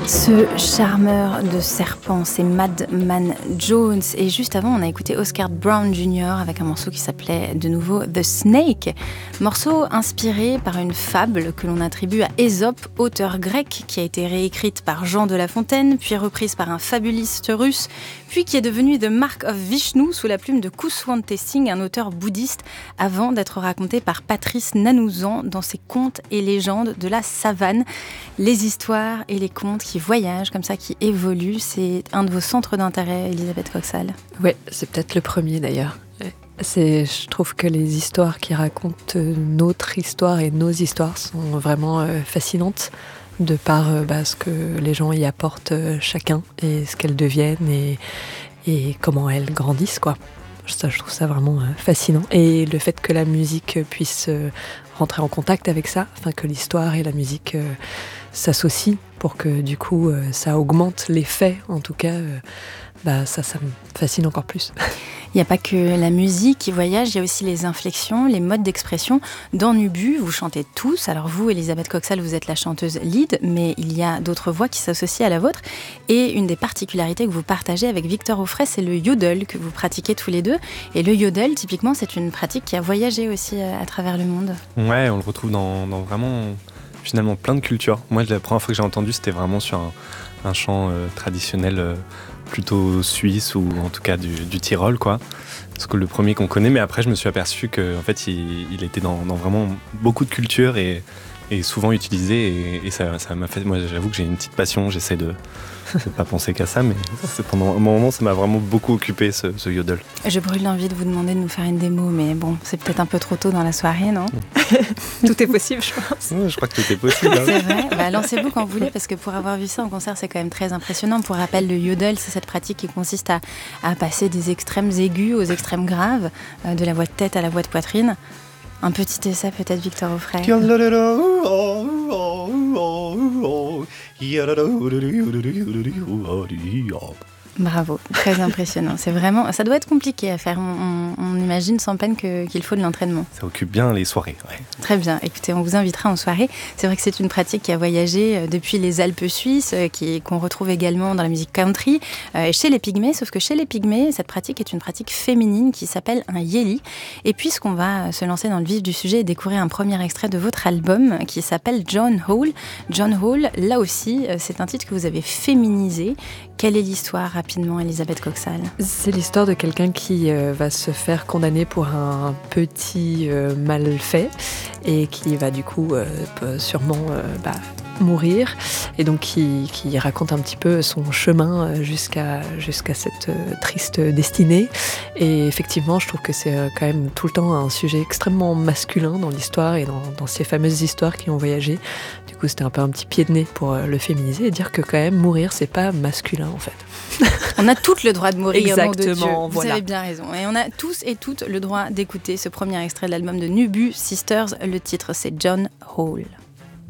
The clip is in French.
Ce charmeur de serpents, c'est Madman Jones. Et juste avant, on a écouté Oscar Brown Jr. avec un morceau qui s'appelait de nouveau The Snake. Morceau inspiré par une fable que l'on attribue à Ésope, auteur grec, qui a été réécrite par Jean de La Fontaine, puis reprise par un fabuliste russe, puis qui est devenu The Mark of Vishnu sous la plume de Kuswante Singh, un auteur bouddhiste, avant d'être raconté par Patrice Nanouzan dans ses contes et légendes de la savane. Les histoires et les contes qui voyagent comme ça, qui évoluent, c'est un de vos centres d'intérêt, Elisabeth Coxal. Oui, c'est peut-être le premier d'ailleurs. Je trouve que les histoires qui racontent notre histoire et nos histoires sont vraiment fascinantes de par ce que les gens y apportent chacun et ce qu'elles deviennent et comment elles grandissent, quoi. Ça, je trouve ça vraiment fascinant. Et le fait que la musique puisse rentrer en contact avec ça, enfin que l'histoire et la musique s'associent pour que du coup ça augmente l'effet, en tout cas, ça me fascine encore plus. Il n'y a pas que la musique qui voyage, il y a aussi les inflexions, les modes d'expression. Dans Nubu, vous chantez tous. Alors vous, Elisabeth Coxal, vous êtes la chanteuse lead, mais il y a d'autres voix qui s'associent à la vôtre. Et une des particularités que vous partagez avec Victor Auffray, c'est le yodel que vous pratiquez tous les deux. Et le yodel, typiquement, c'est une pratique qui a voyagé aussi à travers le monde. Ouais, on le retrouve dans vraiment, finalement, plein de cultures. Moi, la première fois que j'ai entendu, c'était vraiment sur un chant traditionnel plutôt suisse ou en tout cas du Tyrol, quoi. C'est le premier qu'on connaît, mais après je me suis aperçu qu'en fait il était dans vraiment beaucoup de cultures et souvent utilisé et ça m'a fait. Moi j'avoue que j'ai une petite passion, j'essaie de pas penser qu'à ça, mais pendant un moment ça m'a vraiment beaucoup occupé ce yodel. Je brûle l'envie de vous demander de nous faire une démo, mais bon, c'est peut-être un peu trop tôt dans la soirée, non? Tout est possible, je pense. Ouais, je crois que tout est possible. Hein. C'est vrai, lancez-vous quand vous voulez, parce que pour avoir vu ça en concert, c'est quand même très impressionnant. Pour rappel, le yodel, c'est cette pratique qui consiste à passer des extrêmes aigus aux extrêmes graves, de la voix de tête à la voix de poitrine. Un petit essai peut-être, Victor Auffray. Bravo, très impressionnant. C'est vraiment, ça doit être compliqué à faire. On imagine sans peine qu'il faut de l'entraînement. Ça occupe bien les soirées. Ouais. Très bien. Écoutez, on vous invitera en soirée. C'est vrai que c'est une pratique qui a voyagé depuis les Alpes suisses, qu'on retrouve également dans la musique country, chez les Pygmées. Sauf que chez les Pygmées, cette pratique est une pratique féminine qui s'appelle un yéli. Et puisqu'on va se lancer dans le vif du sujet et découvrir un premier extrait de votre album qui s'appelle John Hall. John Hall, là aussi, c'est un titre que vous avez féminisé. Quelle est l'histoire, rapidement, Elisabeth Coxal? C'est l'histoire de quelqu'un qui va se faire condamner pour un petit mal fait et qui va du coup sûrement mourir, et donc qui raconte un petit peu son chemin jusqu'à cette triste destinée. Et effectivement, je trouve que c'est quand même tout le temps un sujet extrêmement masculin dans l'histoire et dans ces fameuses histoires qui ont voyagé. Du coup, c'était un peu un petit pied de nez pour le féminiser et dire que quand même mourir, c'est pas masculin en fait. On a toutes le droit de mourir. Exactement, Vous avez bien raison. Et on a tous et toutes le droit d'écouter ce premier extrait de l'album de Nubu Sisters. Le titre, c'est John Hall.